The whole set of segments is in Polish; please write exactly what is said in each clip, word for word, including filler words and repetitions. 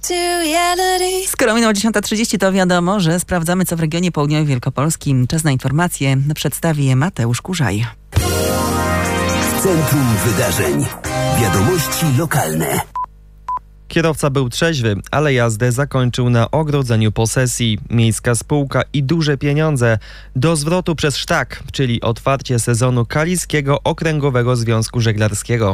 Skoro minęło dziesiąta trzydzieści, to wiadomo, że sprawdzamy, co w regionie południowym wielkopolskim. Czas na informacje przedstawi je Mateusz Kurzaj. W centrum wydarzeń. Wiadomości lokalne. Kierowca był trzeźwy, ale jazdę zakończył na ogrodzeniu posesji. Miejska spółka i duże pieniądze do zwrotu przez sztak, czyli otwarcie sezonu Kaliskiego Okręgowego Związku Żeglarskiego.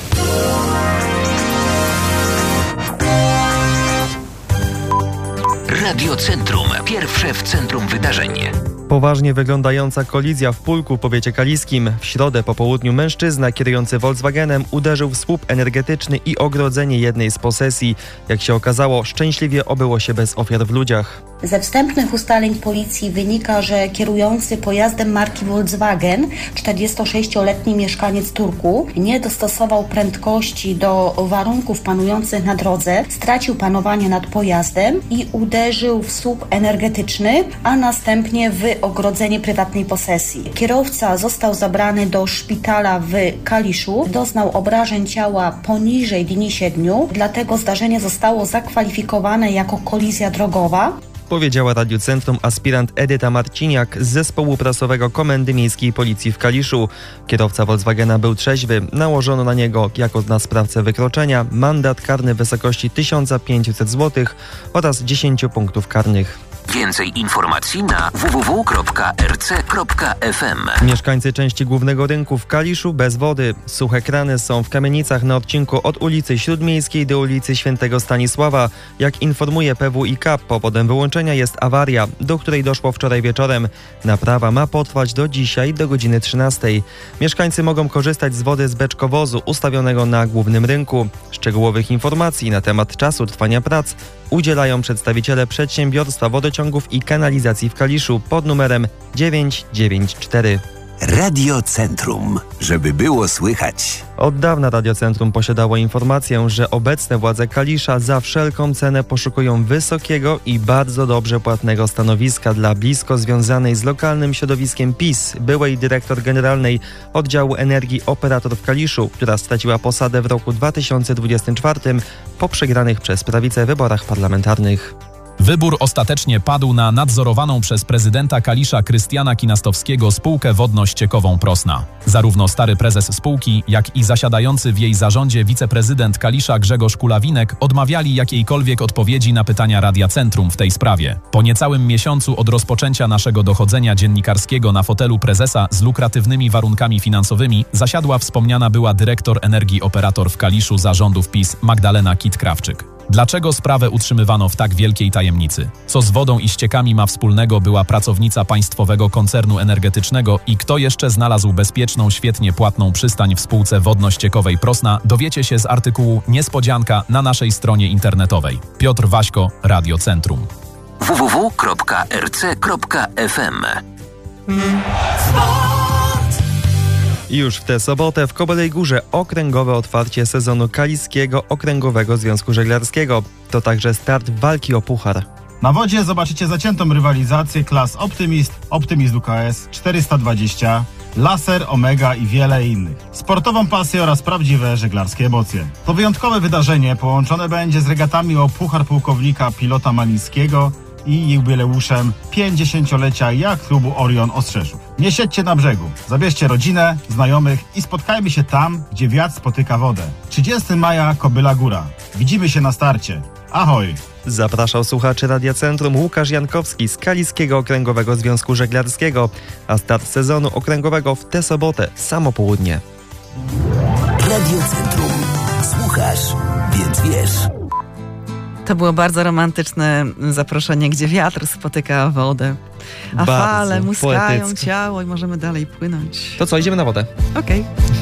Radio Centrum. Pierwsze w centrum wydarzeń. Poważnie wyglądająca kolizja w Pulku w powiecie kaliskim. W środę po południu mężczyzna kierujący Volkswagenem uderzył w słup energetyczny i ogrodzenie jednej z posesji. Jak się okazało, szczęśliwie obyło się bez ofiar w ludziach. Ze wstępnych ustaleń policji wynika, że kierujący pojazdem marki Volkswagen, czterdziestosześcioletni mieszkaniec Turku, nie dostosował prędkości do warunków panujących na drodze, stracił panowanie nad pojazdem i uderzył w słup energetyczny, a następnie w ogrodzenie prywatnej posesji. Kierowca został zabrany do szpitala w Kaliszu, doznał obrażeń ciała poniżej linii siedmiu, dlatego zdarzenie zostało zakwalifikowane jako kolizja drogowa. Powiedziała Radiu Centrum aspirant Edyta Marciniak z zespołu prasowego Komendy Miejskiej Policji w Kaliszu. Kierowca Volkswagena był trzeźwy. Nałożono na niego, jako na sprawcę wykroczenia, mandat karny w wysokości tysiąc pięćset złotych oraz dziesięć punktów karnych. Więcej informacji na w w w kropka r c kropka f m. Mieszkańcy części głównego rynku w Kaliszu bez wody. Suche krany są w kamienicach na odcinku od ulicy Śródmiejskiej do ulicy Świętego Stanisława. Jak informuje P W I K, powodem wyłączenia jest awaria, do której doszło wczoraj wieczorem. Naprawa ma potrwać do dzisiaj do godziny trzynastej. Mieszkańcy mogą korzystać z wody z beczkowozu ustawionego na głównym rynku. Szczegółowych informacji na temat czasu trwania prac udzielają przedstawiciele przedsiębiorstwa wodociągów i kanalizacji w Kaliszu pod numerem dziewięć dziewięć cztery. Radio Centrum. Żeby było słychać. Od dawna Radio Centrum posiadało informację, że obecne władze Kalisza za wszelką cenę poszukują wysokiego i bardzo dobrze płatnego stanowiska dla blisko związanej z lokalnym środowiskiem PiS, byłej dyrektor generalnej oddziału energii operator w Kaliszu, która straciła posadę w roku dwa tysiące dwudziestym czwartym po przegranych przez prawicę wyborach parlamentarnych. Wybór ostatecznie padł na nadzorowaną przez prezydenta Kalisza Krystiana Kinastowskiego spółkę wodno-ściekową Prosna. Zarówno stary prezes spółki, jak i zasiadający w jej zarządzie wiceprezydent Kalisza Grzegorz Kulawinek odmawiali jakiejkolwiek odpowiedzi na pytania Radia Centrum w tej sprawie. Po niecałym miesiącu od rozpoczęcia naszego dochodzenia dziennikarskiego na fotelu prezesa z lukratywnymi warunkami finansowymi zasiadła wspomniana była dyrektor energii operator w Kaliszu zarządów PiS Magdalena Kit-Krawczyk. Dlaczego sprawę utrzymywano w tak wielkiej tajemnicy? Co z wodą i ściekami ma wspólnego była pracownica państwowego koncernu energetycznego i kto jeszcze znalazł bezpieczną, świetnie płatną przystań w spółce wodno-ściekowej Prosna, dowiecie się z artykułu Niespodzianka na naszej stronie internetowej. Piotr Waśko, Radio Centrum. w w w kropka r c kropka f m. I już w tę sobotę w Kobelej Górze okręgowe otwarcie sezonu Kaliskiego Okręgowego Związku Żeglarskiego. To także start walki o puchar. Na wodzie zobaczycie zaciętą rywalizację klas Optymist, Optymist W K S, czterysta dwadzieścia, Laser, Omega i wiele innych. Sportową pasję oraz prawdziwe żeglarskie emocje. To wyjątkowe wydarzenie połączone będzie z regatami o Puchar Pułkownika Pilota Malińskiego i jubileuszem pięćdziesięciolecia jak klubu Orion Ostrzeszów. Nie siedźcie na brzegu, zabierzcie rodzinę, znajomych i spotkajmy się tam, gdzie wiatr spotyka wodę. trzydziestego maja Kobyla Góra. Widzimy się na starcie. Ahoj! Zapraszał słuchaczy Radia Centrum Łukasz Jankowski z Kaliskiego Okręgowego Związku Żeglarskiego, a start sezonu okręgowego w tę sobotę samo południe. Radio Centrum. Słuchasz, więc wiesz. To było bardzo romantyczne zaproszenie, gdzie wiatr spotyka wodę, a bardzo fale muskają poetycko. ciało i możemy dalej płynąć. To co, idziemy na wodę? Okej. Okay.